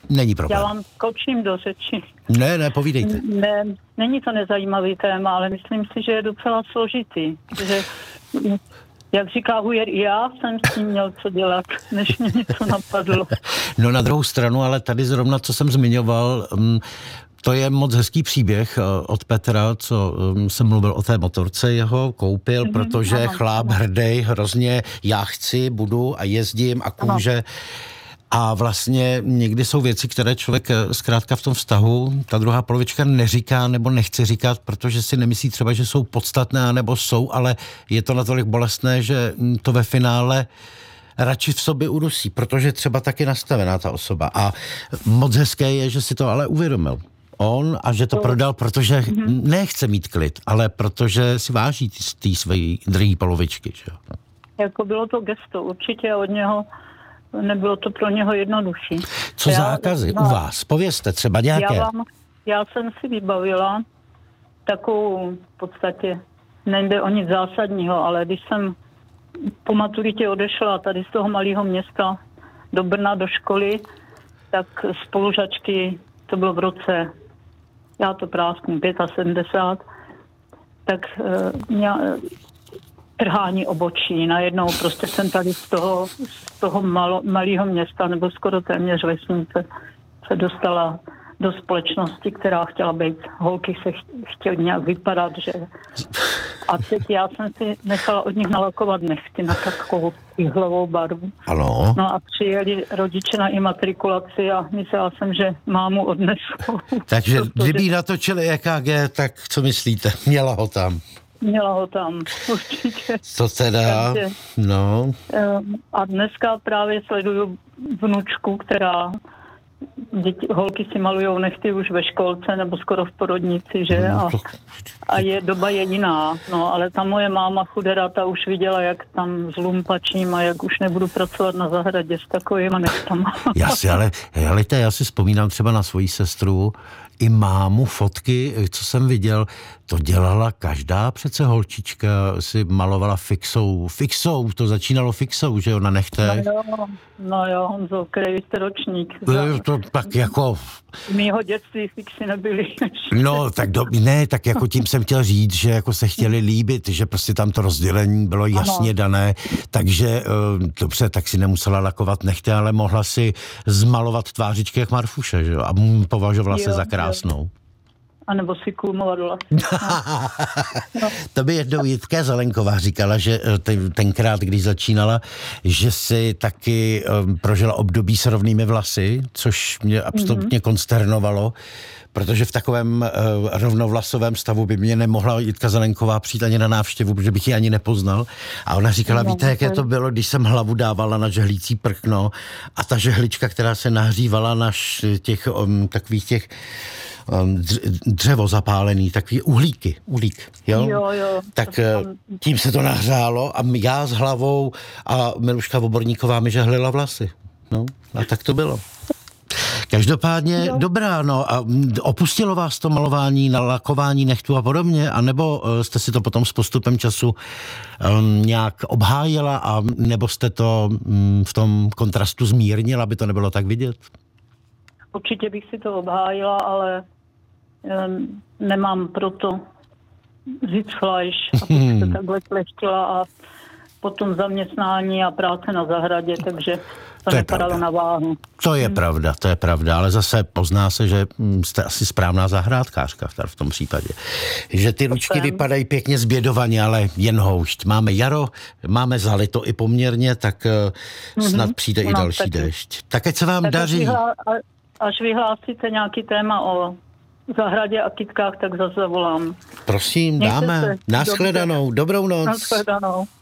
Není problém. Já vám skočím do řeči. Ne, povídejte. Ne, není to nezajímavý téma, ale myslím si, že je docela složitý. Že, jak říká Hujer, já jsem s tím měl co dělat, než mě něco napadlo. No na druhou stranu, ale tady zrovna, co jsem zmiňoval, to je moc hezký příběh od Petra, co jsem mluvil o té motorce jeho, koupil, protože ano, chlap hrdej, hrozně já chci, budu a jezdím a kůže. A vlastně někdy jsou věci, které člověk zkrátka v tom vztahu, ta druhá polovička neříká nebo nechce říkat, protože si nemyslí třeba, že jsou podstatné, nebo jsou, ale je to natolik bolestné, že to ve finále radši v sobě udusí, protože třeba taky nastavená ta osoba. A moc hezké je, že si to ale uvědomil on a že to prodal, protože nechce mít klid, ale protože si váží ty své druhé polovičky. Že? Jako bylo to gesto, určitě od něho, nebylo to pro něho jednodušší. Co zákazy u vás? Povězte třeba nějaké. Já jsem si vybavila takovou v podstatě, nejde o nic zásadního, ale když jsem po maturitě odešla tady z toho malého města do Brna do školy, tak spolužačky, to bylo v roce, já to prásknu, 75, tak trhání obočí. Najednou prostě jsem tady z toho malého města, nebo skoro téměř vesnice, se dostala do společnosti, která chtěla být, holky se chtěly nějak vypadat, že... A teď já jsem si nechala od nich nalakovat nechty na takovou jihlovou barvu. Ano. No a přijeli rodiče na imatrikulaci a myslela jsem, že mámu odnesou. Takže kdyby natočili EKG, tak co myslíte? Měla ho tam. Měla ho tam, určitě. To teda, no. A dneska právě sleduju vnučku, která holky si malujou nechty už ve školce nebo skoro v porodnici, že? A doba je jiná. No, ale ta moje máma chudera, ta už viděla, jak tam s lumpačím a jak už nebudu pracovat na zahradě s takovýma nechtama. Já si vzpomínám třeba na svoji sestru, i mámu fotky, co jsem viděl, to dělala každá přece holčička, si malovala fixou, to začínalo fixou, že jo, na nechtech. No jo, Honzo, který jste ročník. To tak jako... Mýho dětství fixy nebyly. No, tak jako tím jsem chtěl říct, že jako se chtěli líbit, že prostě tam to rozdělení bylo jasně dané, takže dobře, tak si nemusela lakovat nechty, ale mohla si zmalovat tvářičky jak Marfuše, že jo, a považovala se za krásnou. A nebo si kulmovat vlasy. To by jednou Jitka Zelenková říkala, že tenkrát, když začínala, že si taky prožila období s rovnými vlasy, což mě absolutně konsternovalo, protože v takovém rovnovlasovém stavu by mě nemohla Jitka Zelenková přijít ani na návštěvu, protože bych ji ani nepoznal. A ona říkala, víte, jaké to bylo, když jsem hlavu dávala na žehlící prkno a ta žehlička, která se nahřívala na takových těch dřevo zapálený, takový uhlík, jo? Jo. Tak tím se to nahřálo a já s hlavou a Miluška Voborníková mi žehlila vlasy. No, a tak to bylo. Každopádně dobrá, no a opustilo vás to malování, nalakování nechtů a podobně, anebo jste si to potom s postupem času nějak obhájila a nebo jste to v tom kontrastu zmírnila, aby to nebylo tak vidět? Určitě bych si to obhájila, ale nemám proto Sitzfleisch, abych se takhle kleštila a potom zaměstnání a práce na zahradě, takže to nepadalo na váhu. To je pravda, ale zase pozná se, že jste asi správná zahrádkářka v tom případě. Že ty ručky vypadají pěkně zbědovaně, ale jen houšť. Máme jaro, máme zalito i poměrně, tak snad přijde i další déšť. Tak ať se vám daří. Až vyhlásíte nějaký téma o zahradě a kytkách, tak zase zavolám. Prosím, dáme. Nashledanou. Dobrou noc. Nashledanou.